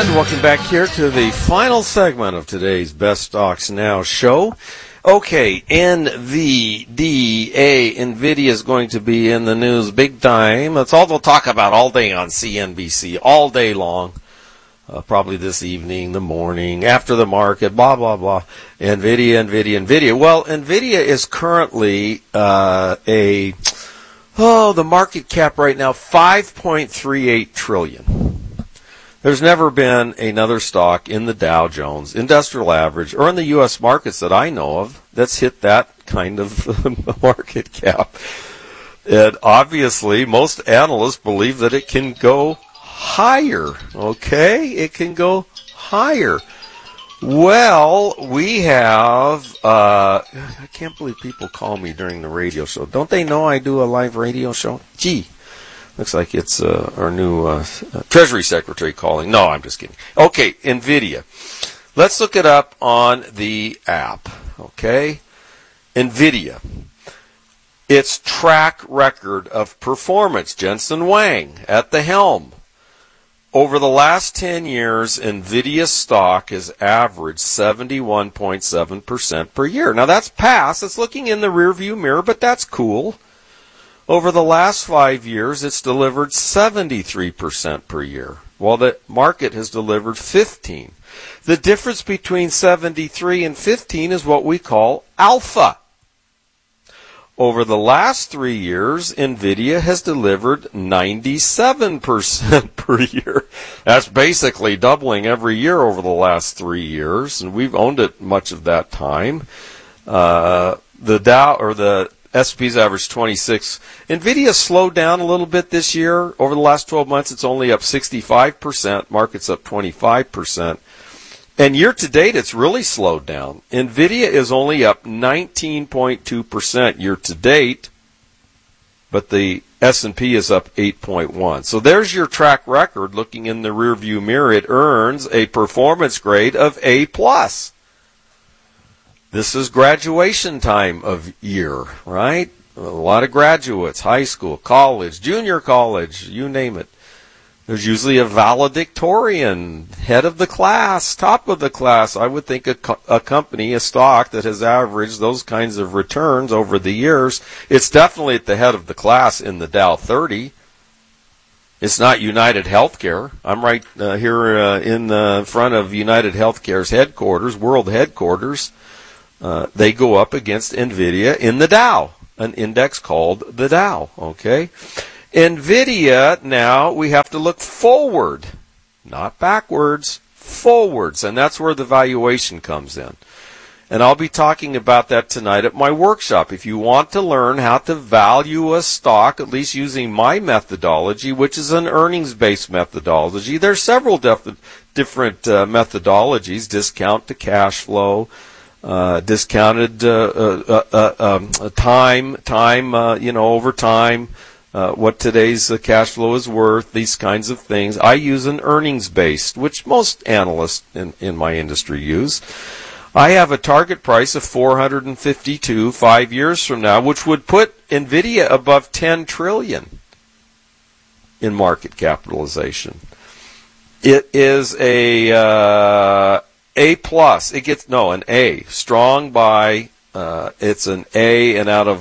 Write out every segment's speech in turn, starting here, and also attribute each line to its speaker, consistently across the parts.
Speaker 1: And welcome back here to the final segment of today's Best Stocks Now show. Okay, NVDA, NVIDIA is going to be in the news big time. That's all they'll talk about all day on CNBC, all day long. Probably this evening, the morning, after the market, blah, blah, blah. NVIDIA. Well, NVIDIA is currently the market cap right now, $5.38 trillion. There's never been another stock in the Dow Jones Industrial Average or in the U.S. markets that I know of that's hit that kind of market cap. And obviously, most analysts believe that it can go higher. Okay? It can go higher. Well, we have, I can't believe people call me during the radio show. Don't they know I do a live radio show? Gee. Looks like it's our new Treasury Secretary calling. No, I'm just kidding. Okay, NVIDIA. Let's look it up on the app. Okay? NVIDIA. Its track record of performance. Jensen Huang at the helm. Over the last 10 years, NVIDIA stock has averaged 71.7% per year. Now, that's past. It's looking in the rearview mirror, but that's cool. Over the last 5 years, it's delivered 73% per year, while the market has delivered 15%. The difference between 73 and 15 is what we call alpha. Over the last 3 years, NVIDIA has delivered 97% per year. That's basically doubling every year over the last 3 years, and we've owned it much of that time. The Dow or the S&P's average 26. NVIDIA slowed down a little bit this year. Over the last 12 months, it's only up 65%. Market's up 25%. And year to date, it's really slowed down. NVIDIA is only up 19.2% year to date, but the S&P is up 8.1%. So there's your track record. Looking in the rearview mirror, it earns a performance grade of A+. This is graduation time of year, right? A lot of graduates, high school, college, junior college, you name it. There's usually a valedictorian, head of the class, top of the class. I would think a company, a stock that has averaged those kinds of returns over the years, it's definitely at the head of the class in the Dow 30. It's not United Healthcare. I'm right here in the front of United Healthcare's headquarters, world headquarters. They go up against NVIDIA in the Dow, an index called the Dow, okay? NVIDIA, now we have to look forward, not backwards, forwards, and that's where the valuation comes in. And I'll be talking about that tonight at my workshop. If you want to learn how to value a stock, at least using my methodology, which is an earnings-based methodology, there's several different methodologies, discount to cash flow, discounted time, over time, what today's cash flow is worth, these kinds of things. I use an earnings-based, which most analysts in my industry use. I have a target price of 452 5 years from now, which would put NVIDIA above 10 trillion in market capitalization. It is an A, strong buy. It's an A, and out of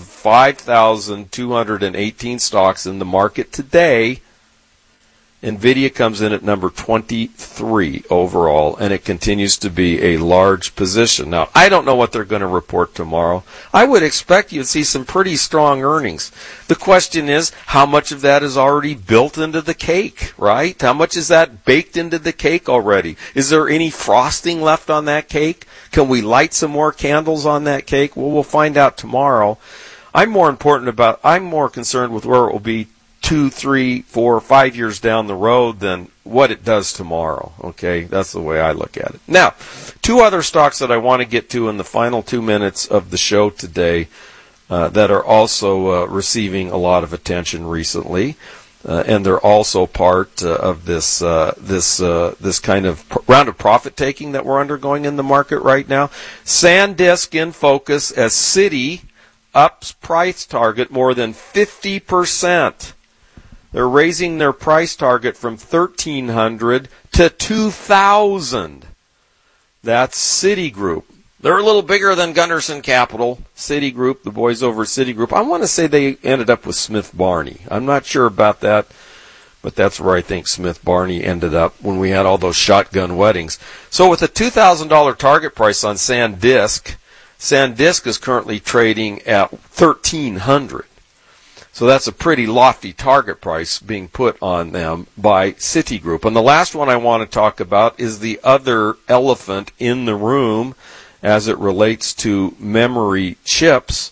Speaker 1: 5,218 stocks in the market today, NVIDIA comes in at number 23 overall, and it continues to be a large position. Now, I don't know what they're going to report tomorrow. I would expect you to see some pretty strong earnings. The question is, how much of that is already built into the cake, right? How much is that baked into the cake already? Is there any frosting left on that cake? Can we light some more candles on that cake? Well, we'll find out tomorrow. I'm more concerned with where it will be 2, 3, 4, 5 years down the road than what it does tomorrow. Okay, that's the way I look at it. Now, two other stocks that I want to get to in the final 2 minutes of the show today that are also receiving a lot of attention recently, and they're also part of this kind of round of profit taking that we're undergoing in the market right now. SanDisk in focus as Citi ups price target more than 50%. They're raising their price target from $1,300 to 2,000. That's Citigroup. They're a little bigger than Gunderson Capital. Citigroup, the boys over at Citigroup. I want to say they ended up with Smith Barney. I'm not sure about that, but that's where I think Smith Barney ended up when we had all those shotgun weddings. So with a $2,000 target price on SanDisk, SanDisk is currently trading at $1,300. So that's a pretty lofty target price being put on them by Citigroup. And the last one I want to talk about is the other elephant in the room as it relates to memory chips.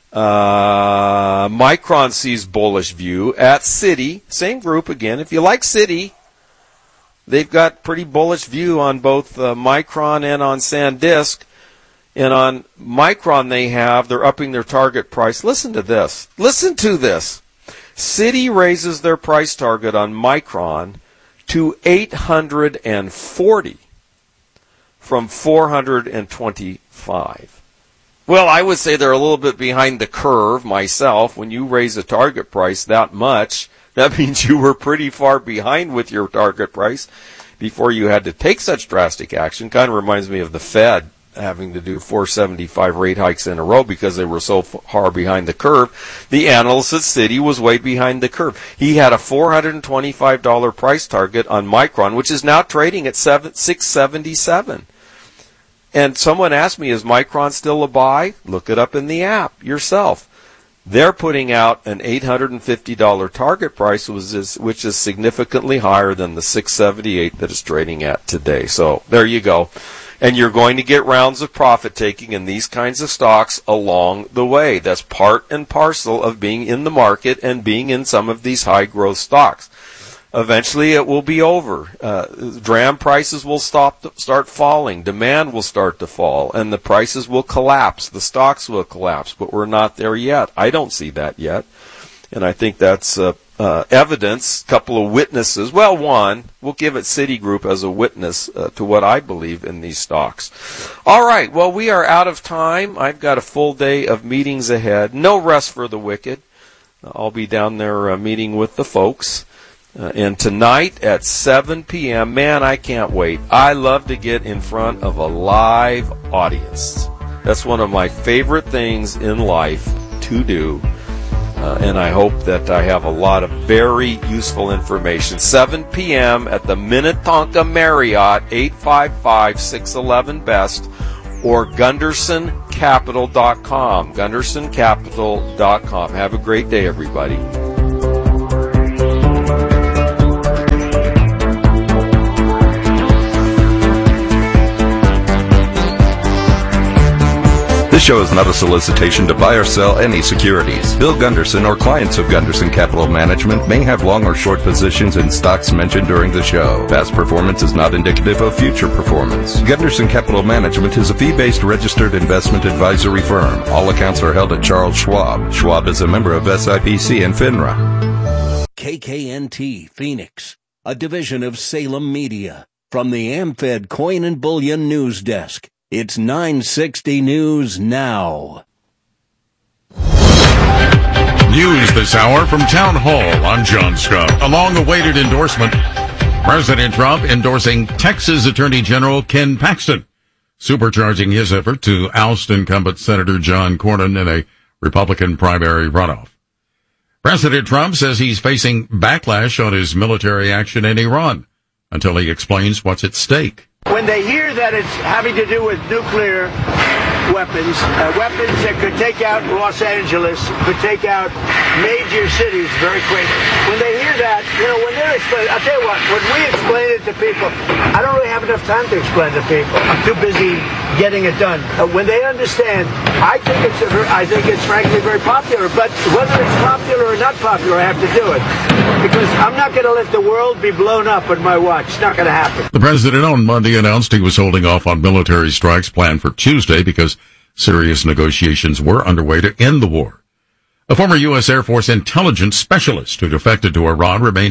Speaker 1: Micron sees bullish view at Citi. Same group again. If you like Citi, they've got pretty bullish view on both Micron and on SanDisk. And on Micron they're upping their target price. Listen to this. Listen to this. Citi raises their price target on Micron to $840 from $425. Well, I would say they're a little bit behind the curve myself. When you raise a target price that much, that means you were pretty far behind with your target price before you had to take such drastic action. Kind of reminds me of the Fed having to do 475 rate hikes in a row because they were so far behind the curve. The analyst at Citi was way behind the curve. He had a $425 price target on Micron, which is now trading at $677. And someone asked me, is Micron still a buy? Look it up in the app yourself. They're putting out an $850 target price, which is significantly higher than the $678 that it's trading at today. So there you go. And you're going to get rounds of profit taking in these kinds of stocks along the way. That's part and parcel of being in the market and being in some of these high growth stocks. Eventually it will be over. DRAM prices will start falling. Demand will start to fall. And the prices will collapse. The stocks will collapse. But we're not there yet. I don't see that yet. And I think that's evidence, a couple of witnesses. Well, one, we'll give it Citigroup as a witness to what I believe in these stocks. All right, well, we are out of time. I've got a full day of meetings ahead. No rest for the wicked. I'll be down there meeting with the folks. And tonight at 7 p.m., man, I can't wait. I love to get in front of a live audience. That's one of my favorite things in life to do. And I hope that I have a lot of very useful information. 7 p.m. at the Minnetonka Marriott, 855-611-BEST, or GundersonCapital.com. GundersonCapital.com. Have a great day, everybody.
Speaker 2: This show is not a solicitation to buy or sell any securities. Bill Gunderson or clients of Gunderson Capital Management may have long or short positions in stocks mentioned during the show. Past performance is not indicative of future performance. Gunderson Capital Management is a fee-based registered investment advisory firm. All accounts are held at Charles Schwab. Schwab is a member of SIPC and FINRA.
Speaker 3: KKNT Phoenix, a division of Salem Media. From the AmFed Coin and Bullion News Desk. It's 960 News Now.
Speaker 4: News this hour from Town Hall. I'm John Scott. A long-awaited endorsement. President Trump endorsing Texas Attorney General Ken Paxton, supercharging his effort to oust incumbent Senator John Cornyn in a Republican primary runoff. President Trump says he's facing backlash on his military action in Iran until he explains what's at stake.
Speaker 5: When they hear that it's having to do with nuclear weapons, weapons that could take out Los Angeles, could take out major cities very quick. When they hear that, when they're explaining, I'll tell you what, when we explain it to people, I don't really have enough time to explain to people. I'm too busy getting it done. When they understand, I think it's frankly very popular, but whether it's popular or not popular, I have to do it. Because I'm not going to let the world be blown up on my watch. It's not going to happen.
Speaker 4: The president on Monday announced he was holding off on military strikes planned for Tuesday because serious negotiations were underway to end the war. A former U.S. Air Force intelligence specialist who defected to Iran remains a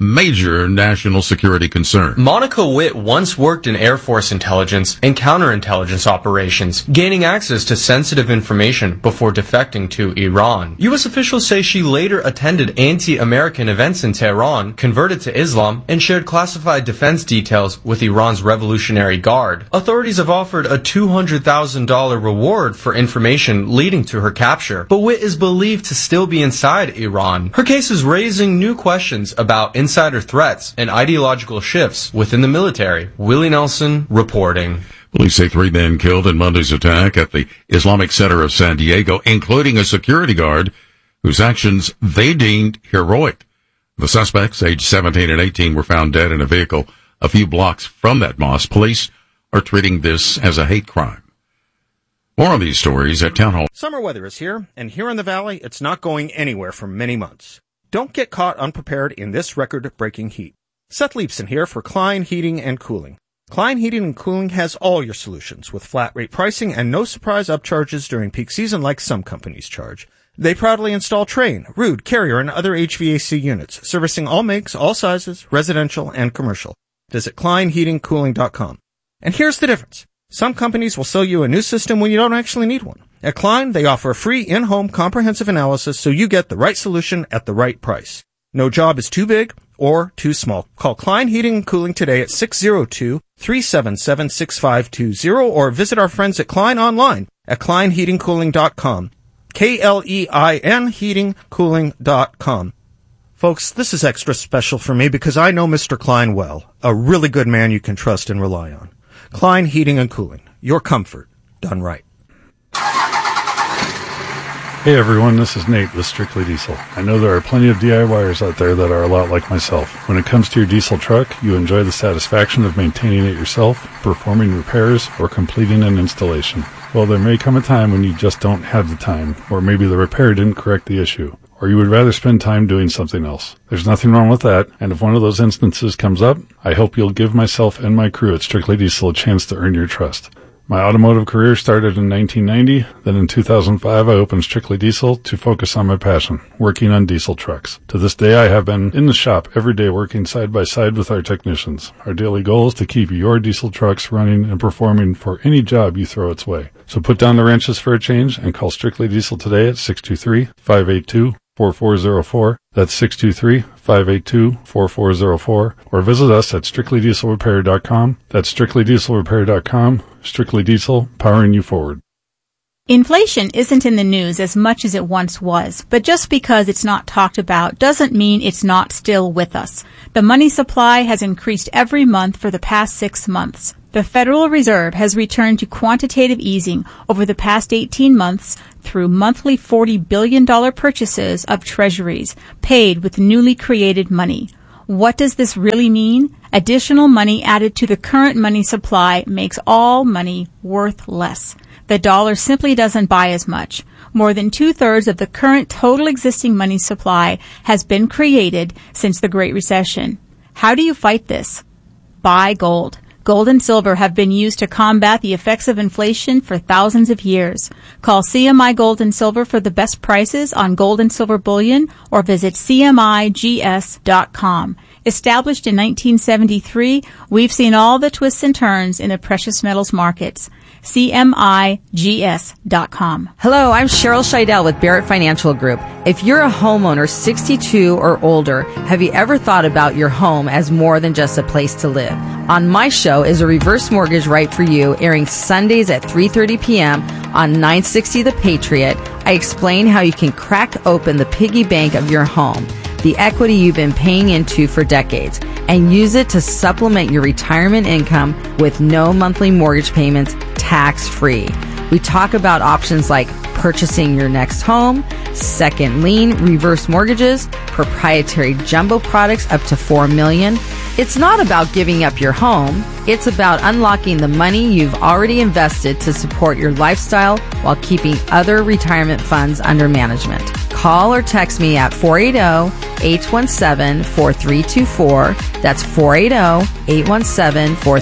Speaker 4: major national security concern.
Speaker 6: Monica Witt once worked in Air Force intelligence and counterintelligence operations, gaining access to sensitive information before defecting to Iran. U.S. officials say she later attended anti-American events in Tehran, converted to Islam, and shared classified defense details with Iran's Revolutionary Guard. Authorities have offered a $200,000 reward for information leading to her capture, but Witt is believed to still be inside Iran. Her case is raising new questions about insider threats and ideological shifts within the military. Willie Nelson reporting.
Speaker 4: Police say 3 men killed in Monday's attack at the Islamic Center of San Diego, including a security guard whose actions they deemed heroic. The suspects, aged 17 and 18, were found dead in a vehicle a few blocks from that mosque. Police are treating this as a hate crime. More on these stories at Town Hall.
Speaker 7: Summer weather is here, and here in the Valley, it's not going anywhere for many months. Don't get caught unprepared in this record-breaking heat. Seth Leibson here for Klein Heating and Cooling. Klein Heating and Cooling has all your solutions with flat rate pricing and no surprise upcharges during peak season like some companies charge. They proudly install Trane, Ruud, Carrier, and other HVAC units, servicing all makes, all sizes, residential and commercial. Visit KleinHeatingCooling.com. And here's the difference. Some companies will sell you a new system when you don't actually need one. At Klein, they offer a free in-home comprehensive analysis so you get the right solution at the right price. No job is too big or too small. Call Klein Heating and Cooling today at 602-377-6520 or visit our friends at Klein online at KleinHeatingCooling.com. KLEIN heatingcooling.com. Folks, this is extra special for me because I know Mr. Klein well, a really good man you can trust and rely on. Klein Heating and Cooling, your comfort done right.
Speaker 8: Hey everyone, this is Nate with Strictly Diesel. I know there are plenty of DIYers out there that are a lot like myself. When it comes to your diesel truck, you enjoy the satisfaction of maintaining it yourself, performing repairs, or completing an installation. Well, there may come a time when you just don't have the time, or maybe the repair didn't correct the issue, or you would rather spend time doing something else. There's nothing wrong with that, and if one of those instances comes up, I hope you'll give myself and my crew at Strictly Diesel a chance to earn your trust. My automotive career started in 1990, then in 2005 I opened Strictly Diesel to focus on my passion, working on diesel trucks. To this day I have been in the shop every day working side by side with our technicians. Our daily goal is to keep your diesel trucks running and performing for any job you throw its way. So put down the wrenches for a change and call Strictly Diesel today at 623-582-4404. That's 623-582-4404. Or visit us at strictlydieselrepair.com. That's strictlydieselrepair.com. Strictly Diesel, powering you forward.
Speaker 9: Inflation isn't in the news as much as it once was, but just because it's not talked about doesn't mean it's not still with us. The money supply has increased every month for the past 6 months. The Federal Reserve has returned to quantitative easing over the past 18 months through monthly $40 billion purchases of treasuries paid with newly created money. What does this really mean? Additional money added to the current money supply makes all money worth less. The dollar simply doesn't buy as much. More than 2/3 of the current total existing money supply has been created since the Great Recession. How do you fight this? Buy gold. Gold and silver have been used to combat the effects of inflation for thousands of years. Call CMI Gold and Silver for the best prices on gold and silver bullion or visit CMIGS.com. Established in 1973, we've seen all the twists and turns in the precious metals markets. CMIGS.com.
Speaker 10: Hello, I'm Cheryl Scheidel with Barrett Financial Group. If you're a homeowner 62 or older, have you ever thought about your home as more than just a place to live? On my show is a reverse mortgage right for you, airing Sundays at 3:30 p.m. on 960 The Patriot. I explain how you can crack open the piggy bank of your home, the equity you've been paying into for decades, and use it to supplement your retirement income with no monthly mortgage payments, tax-free. We talk about options like purchasing your next home, second lien, reverse mortgages, proprietary jumbo products up to $4 million. It's not about giving up your home. It's about unlocking the money you've already invested to support your lifestyle while keeping other retirement funds under management. Call or text me at 480-817-4324. That's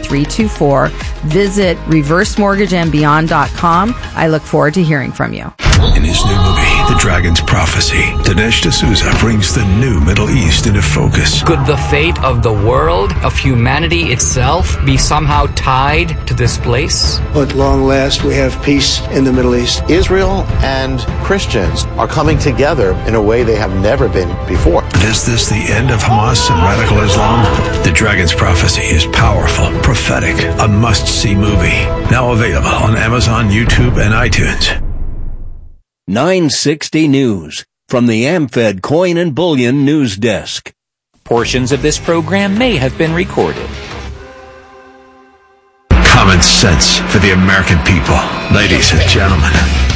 Speaker 10: 480-817-4324. Visit reversemortgageandbeyond.com. I look forward to hearing from you.
Speaker 11: In his new movie, The Dragon's Prophecy, Dinesh D'Souza brings the new Middle East into focus.
Speaker 12: Could the fate of the world, of humanity itself, be somehow tied to this place?
Speaker 5: At long last, we have peace in the Middle East.
Speaker 13: Israel and Christians are coming together in a way they have never been before.
Speaker 11: But is this the end of Hamas and radical Islam? The Dragon's Prophecy is powerful, prophetic, a must-see movie. Now available on Amazon, YouTube, and iTunes.
Speaker 3: 960 News from the AmFed Coin and Bullion News Desk.
Speaker 14: Portions of this program may have been recorded.
Speaker 11: Common sense for the American people. Ladies and gentlemen,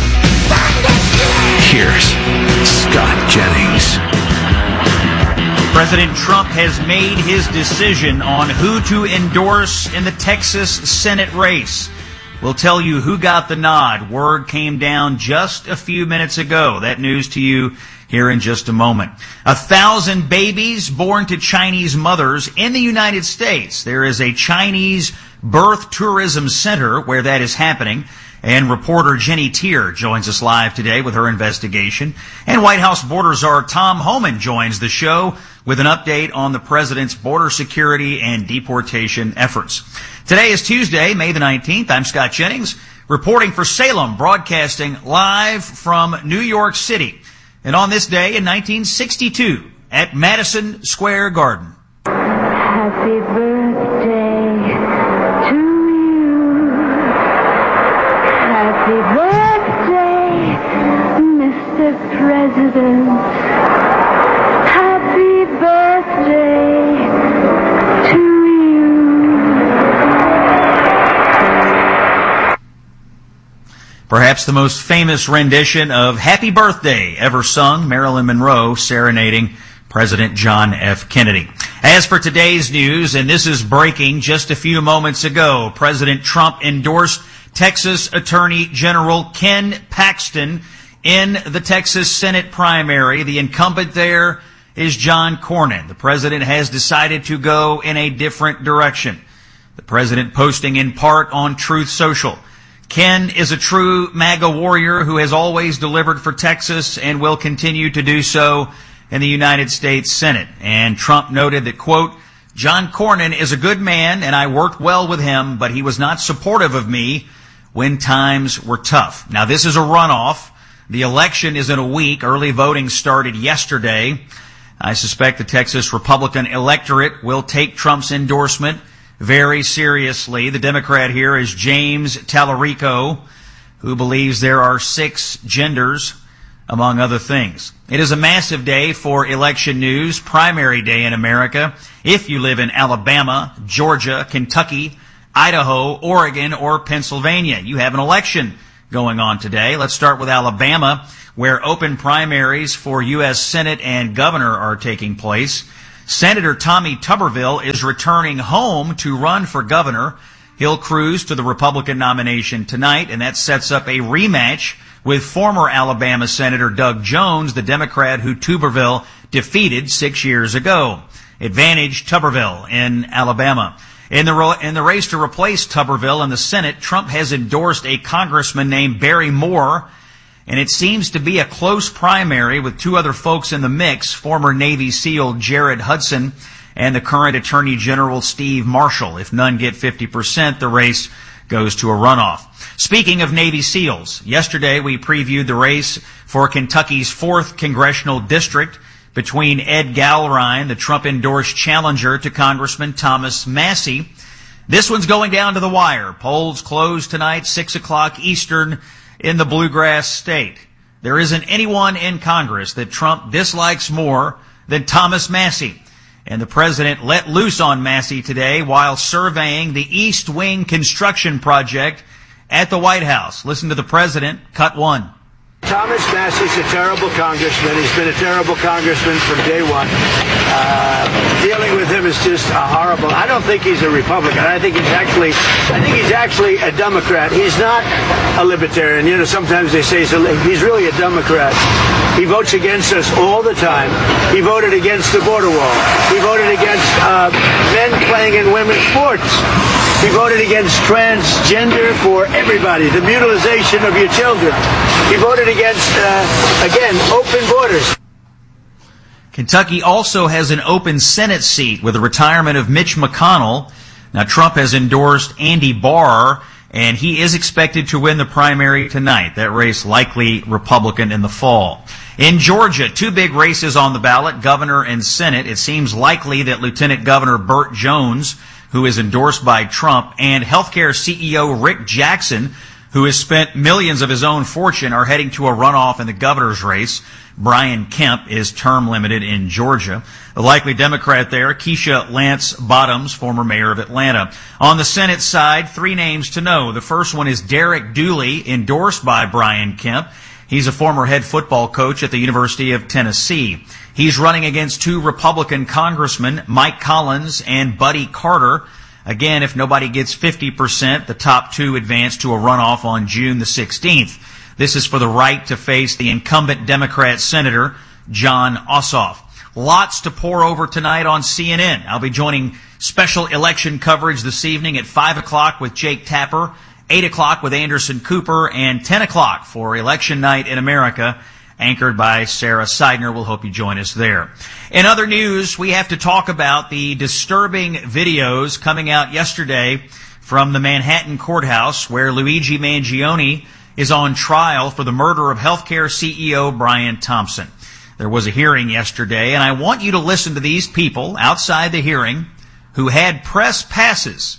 Speaker 11: here's Scott Jennings.
Speaker 15: President Trump has made his decision on who to endorse in the Texas Senate race. We'll tell you who got the nod. Word came down just a few minutes ago. That news to you here in just a moment. 1,000 babies born to Chinese mothers in the United States. There is a Chinese birth tourism center where that is happening. And reporter Jenny Tier joins us live today with her investigation. And White House border czar Tom Homan joins the show with an update on the president's border security and deportation efforts. Today is Tuesday, May the 19th. I'm Scott Jennings, reporting for Salem, broadcasting live from New York City. And on this day in 1962 at Madison Square Garden.
Speaker 16: Happy birthday to you. Happy birthday, Mr. President. Happy birthday to you.
Speaker 15: Perhaps the most famous rendition of Happy Birthday ever sung, Marilyn Monroe serenading President John F. Kennedy. As for today's news, and this is breaking just a few moments ago, President Trump endorsed Texas Attorney General Ken Paxton in the Texas Senate primary. The incumbent there is John Cornyn. The president has decided to go in a different direction. The president posting in part on Truth Social. Ken is a true MAGA warrior who has always delivered for Texas and will continue to do so in the United States Senate. And Trump noted that, quote, John Cornyn is a good man and I worked well with him, but he was not supportive of me when times were tough. Now, this is a runoff. The election is in a week. Early voting started yesterday. I suspect the Texas Republican electorate will take Trump's endorsement very seriously. The Democrat here is James Tallarico, who believes there are 6 genders, among other things. It is a massive day for election news, primary day in America. If you live in Alabama, Georgia, Kentucky, Idaho, Oregon, or Pennsylvania, you have an election going on today. Let's start with Alabama, where open primaries for U.S. Senate and governor are taking place. Senator Tommy Tuberville is returning home to run for governor. He'll cruise to the Republican nomination tonight, and that sets up a rematch with former Alabama Senator Doug Jones, the Democrat who Tuberville defeated 6 years ago. Advantage Tuberville in Alabama. In the race to replace Tuberville in the Senate, Trump has endorsed a congressman named Barry Moore, and it seems to be a close primary with 2 other folks in the mix, former Navy SEAL Jared Hudson and the current Attorney General Steve Marshall. If none get 50%, the race goes to a runoff. Speaking of Navy SEALs, yesterday we previewed the race for Kentucky's 4th congressional district between Ed Gallrein, the Trump-endorsed challenger to Congressman Thomas Massie. This one's going down to the wire. Polls close tonight, 6 o'clock Eastern, in the Bluegrass State. There isn't anyone in Congress that Trump dislikes more than Thomas Massie. And the president let loose on Massie today while surveying the East Wing construction project at the White House. Listen to the president, cut 1.
Speaker 5: Thomas Massie's a terrible congressman. He's been a terrible congressman from day one. Dealing with him is just horrible. I don't think he's a Republican. I think he's actually a Democrat. He's not a libertarian. You know, sometimes they say he's really a Democrat. He votes against us all the time. He voted against the border wall. He voted against men playing in women's sports. He voted against transgender for everybody, the mutilization of your children. He voted against, again, open borders.
Speaker 15: Kentucky also has an open Senate seat with the retirement of Mitch McConnell. Now, Trump has endorsed Andy Barr, and he is expected to win the primary tonight. That race likely Republican in the fall. In Georgia, two big races on the ballot, governor and Senate. It seems likely that Lieutenant Governor Burt Jones, who is endorsed by Trump, and healthcare CEO Rick Jackson, who has spent millions of his own fortune, are heading to a runoff in the governor's race. Brian Kemp is term limited in Georgia. The likely Democrat there, Keisha Lance Bottoms, former mayor of Atlanta. On the Senate side, three names to know. The first one is Derek Dooley, endorsed by Brian Kemp. He's a former head football coach at the University of Tennessee. He's running against two Republican congressmen, Mike Collins and Buddy Carter. Again, if nobody gets 50%, the top two advance to a runoff on June the 16th. This is for the right to face the incumbent Democrat Senator, Jon Ossoff. Lots to pour over tonight on CNN. I'll be joining special election coverage this evening at 5 o'clock with Jake Tapper, 8 o'clock with Anderson Cooper, and 10 o'clock for Election Night in America, anchored by Sarah Seidner. We'll hope you join us there. In other news, we have to talk about the disturbing videos coming out yesterday from the Manhattan courthouse where Luigi Mangione is on trial for the murder of healthcare CEO Brian Thompson. There was a hearing yesterday, and I want you to listen to these people outside the hearing who had press passes,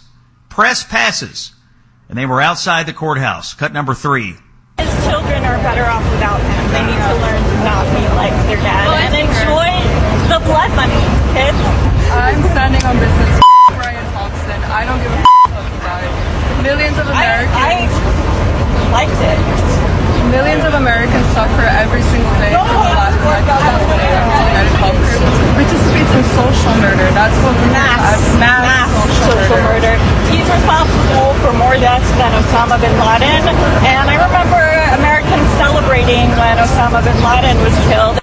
Speaker 15: and they were outside the courthouse. Cut number 3.
Speaker 17: His children are better off without him. They need to learn to not be like their dad and enjoy the blood money, kids.
Speaker 18: I'm standing on business. Brian Thompson. I don't give a about it. Millions of Americans.
Speaker 17: I liked it.
Speaker 18: Millions of Americans suffer every single day from the lack of recognition when it comes to United Healthcare, which participates in social murder. That's what we
Speaker 17: mass social murder. He's responsible for more deaths than Osama bin Laden, and I remember Americans celebrating when Osama bin Laden was killed.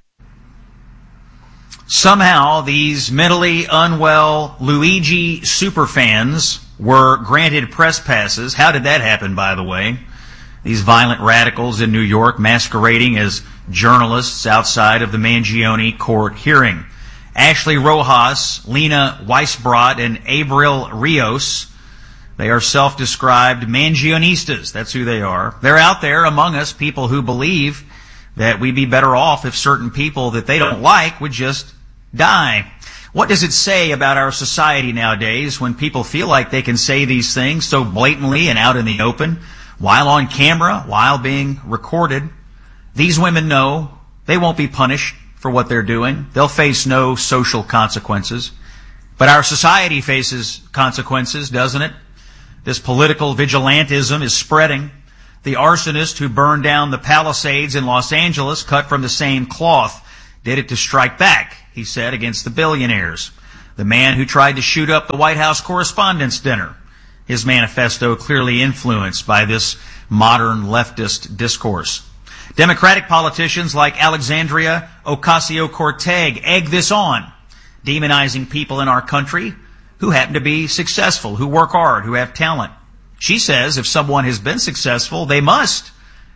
Speaker 15: Somehow, these mentally unwell Luigi superfans were granted press passes. How did that happen, by the way? These violent radicals in New York masquerading as journalists outside of the Mangione court hearing. Ashley Rojas, Lena Weisbrot, and Abril Rios, they are self-described Mangionistas. That's who they are. They're out there among us, people who believe that we'd be better off if certain people that they don't like would just die. What does it say about our society nowadays when people feel like they can say these things so blatantly and out in the open, while on camera, while being recorded? These women know they won't be punished for what they're doing. They'll face no social consequences. But our society faces consequences, doesn't it? This political vigilantism is spreading. The arsonist who burned down the Palisades in Los Angeles, cut from the same cloth, did it to strike back, he said, against the billionaires. The man who tried to shoot up the White House Correspondents' Dinner, his manifesto clearly influenced by this modern leftist discourse. Democratic politicians like Alexandria Ocasio-Cortez egg this on, demonizing people in our country who happen to be successful, who work hard, who have talent. She says if someone has been successful, they must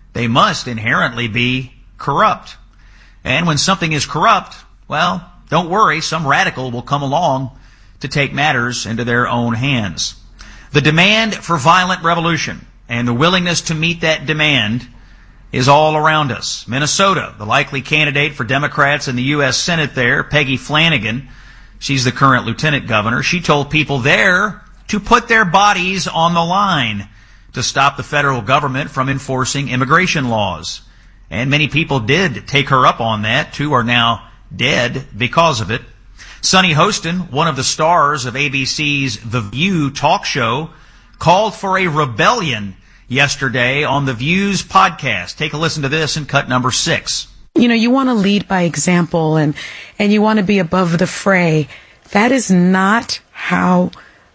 Speaker 15: inherently be corrupt. And when something is corrupt, well, don't worry, some radical will come along to take matters into their own hands. The demand for violent revolution and the willingness to meet that demand is all around us. Minnesota, the likely candidate for Democrats in the U.S. Senate there, Peggy Flanagan, she's the current lieutenant governor. She told people there to put their bodies on the line to stop the federal government from enforcing immigration laws. And many people did take her up on that. 2 are now dead because of it. Sunny Hostin, one of the stars of ABC's The View talk show, called for a rebellion yesterday on The View's podcast. Take a listen to this in cut number 6.
Speaker 19: You know, you want to lead by example and you want to be above the fray. That is not how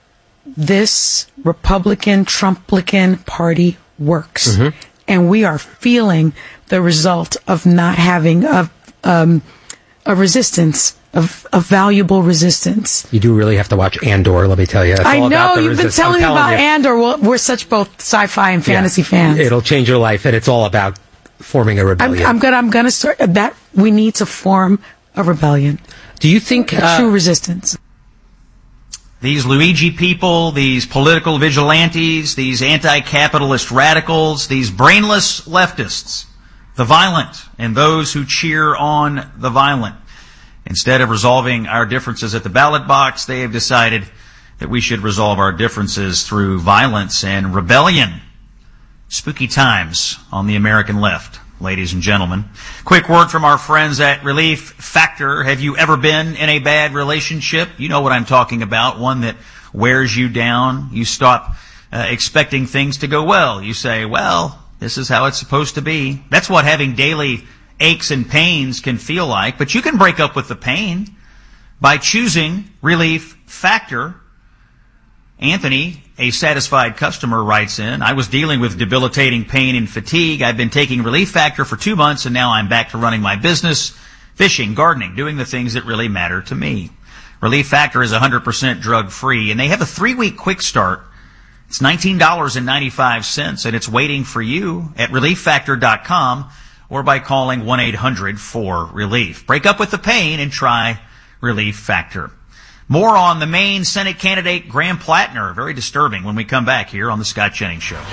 Speaker 19: this Republican, Trumplican party works. Mm-hmm. And we are feeling the result of not having a resistance valuable resistance.
Speaker 20: You do really have to watch Andor, let me tell you. It's
Speaker 19: I
Speaker 20: all
Speaker 19: know,
Speaker 20: about the
Speaker 19: you've been telling me about Andor. Well, we're such both sci-fi and fantasy fans.
Speaker 20: It'll change your life, and it's all about forming a rebellion.
Speaker 19: I'm gonna start that. We need to form a rebellion.
Speaker 20: Do you think
Speaker 19: true resistance?
Speaker 15: These Luigi people, these political vigilantes, these anti-capitalist radicals, these brainless leftists, the violent and those who cheer on the violent. Instead of resolving our differences at the ballot box, they have decided that we should resolve our differences through violence and rebellion. Spooky times on the American left, ladies and gentlemen. Quick word from our friends at Relief Factor. Have you ever been in a bad relationship? You know what I'm talking about, one that wears you down. You stop expecting things to go well. You say, well, this is how it's supposed to be. That's what having daily aches and pains can feel like. But you can break up with the pain by choosing Relief Factor. Anthony, a satisfied customer, writes in, I was dealing with debilitating pain and fatigue. I've been taking Relief Factor for 2 months, and now I'm back to running my business, fishing, gardening, doing the things that really matter to me. Relief Factor is 100% drug-free, and they have a 3-week quick start. It's $19.95, and it's waiting for you at ReliefFactor.com or by calling 1-800-4RELIEF. Break up with the pain and try Relief Factor. More on the Maine Senate candidate Graham Plattner. Very disturbing when we come back here on the Scott Jennings Show.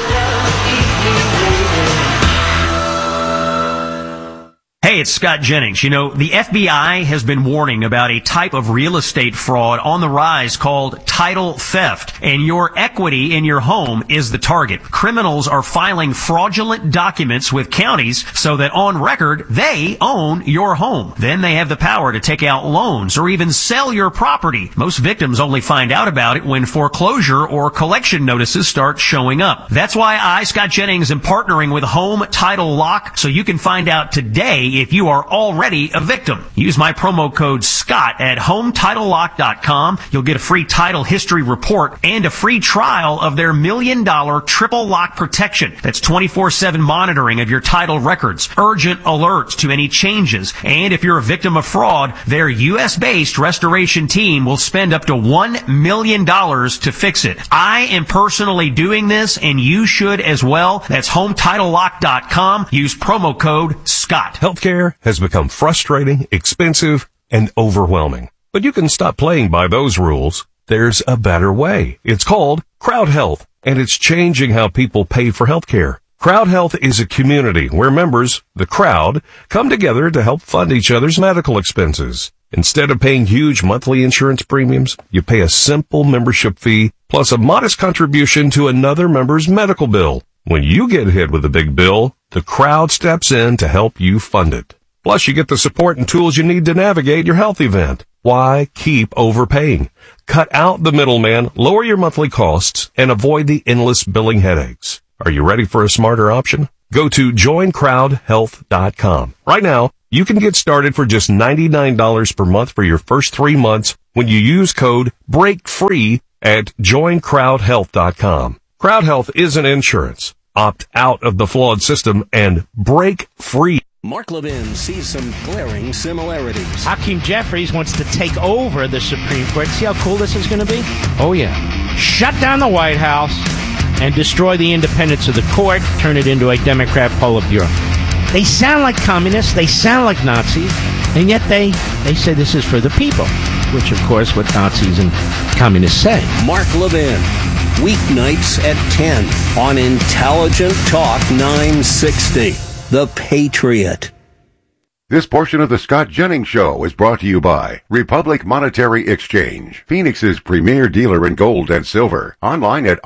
Speaker 15: Hey, it's Scott Jennings. You know, the FBI has been warning about a type of real estate fraud on the rise called title theft, and your equity in your home is the target. Criminals are filing fraudulent documents with counties so that on record they own your home. Then they have the power to take out loans or even sell your property. Most victims only find out about it when foreclosure or collection notices start showing up. That's why I, Scott Jennings, am partnering with Home Title Lock so you can find out today if you are already a victim. Use my promo code SCOTT at HomeTitleLock.com. You'll get a free title history report and a free trial of their $1 million triple lock protection. That's 24/7 monitoring of your title records, urgent alerts to any changes, and if you're a victim of fraud, their U.S.-based restoration team will spend up to $1 million to fix it. I am personally doing this, and you should as well. That's HomeTitleLock.com. Use promo code SCOTT.
Speaker 21: Healthcare has become frustrating, expensive, and overwhelming. But you can stop playing by those rules. There's a better way. It's called Crowd Health, and it's changing how people pay for healthcare. Crowd Health is a community where members, the crowd, come together to help fund each other's medical expenses. Instead of paying huge monthly insurance premiums, you pay a simple membership fee plus a modest contribution to another member's medical bill. When you get hit with a big bill, the crowd steps in to help you fund it. Plus, you get the support and tools you need to navigate your health event. Why keep overpaying? Cut out the middleman, lower your monthly costs, and avoid the endless billing headaches. Are you ready for a smarter option? Go to joincrowdhealth.com. Right now, you can get started for just $99 per month for your first 3 months when you use code BREAKFREE at joincrowdhealth.com. Crowd Health isn't insurance. Opt out of the flawed system and break free.
Speaker 3: Mark Levin sees some glaring similarities.
Speaker 22: Hakeem Jeffries wants to take over the Supreme Court. See how cool this is going to be? Oh, yeah. Shut down the White House and destroy the independence of the court, turn it into a Democrat Politburo. They sound like communists, they sound like Nazis, and yet they say this is for the people, which, of course, what Nazis and communists say.
Speaker 3: Mark Levin, weeknights at 10 on Intelligent Talk 960, The Patriot.
Speaker 23: This portion of the Scott Jennings Show is brought to you by Republic Monetary Exchange, Phoenix's premier dealer in gold and silver. Online at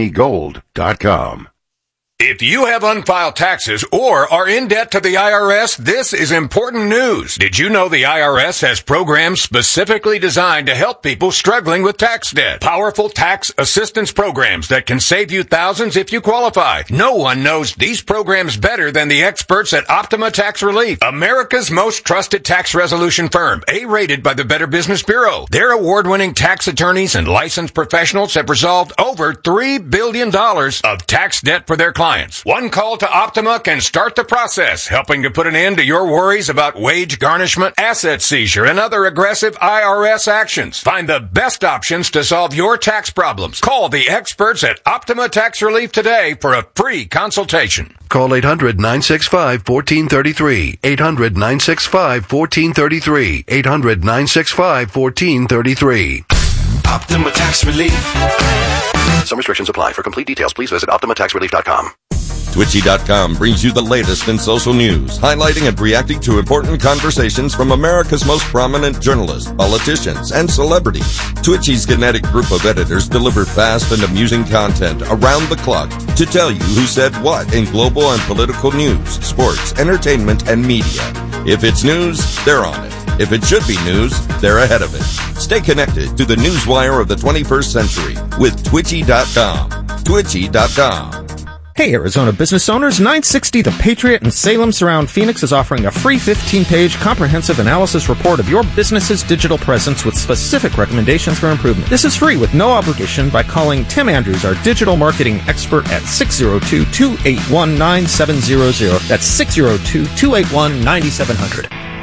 Speaker 23: rmegold.com.
Speaker 24: If you have unfiled taxes or are in debt to the IRS, this is important news. Did you know the IRS has programs specifically designed to help people struggling with tax debt? Powerful tax assistance programs that can save you thousands if you qualify. No one knows these programs better than the experts at Optima Tax Relief, America's most trusted tax resolution firm, A-rated by the Better Business Bureau. Their award-winning tax attorneys and licensed professionals have resolved over $3 billion of tax debt for their clients. compliance. One call to Optima can start the process, helping to put an end to your worries about wage garnishment, asset seizure, and other aggressive IRS actions. Find the best options to solve your tax problems. Call the experts at Optima Tax Relief today for a free consultation.
Speaker 11: Call 800-965-1433. 800-965-1433. 800-965-1433.
Speaker 1: Optima Tax Relief.
Speaker 11: Some restrictions apply. For complete details, please visit OptimaTaxRelief.com.
Speaker 2: Twitchy.com brings you the latest in social news, highlighting and reacting to important conversations from America's most prominent journalists, politicians, and celebrities. Twitchy's kinetic group of editors deliver fast and amusing content around the clock to tell you who said what in global and political news, sports, entertainment, and media. If it's news, they're on it. If it should be news, they're ahead of it. Stay connected to the newswire of the 21st century with Twitchy.com. Twitchy.com.
Speaker 7: Hey, Arizona business owners, 960 The Patriot in Salem Surround Phoenix is offering a free 15-page comprehensive analysis report of your business's digital presence with specific recommendations for improvement. This is free with no obligation by calling Tim Andrews, our digital marketing expert, at 602-281-9700. That's 602-281-9700.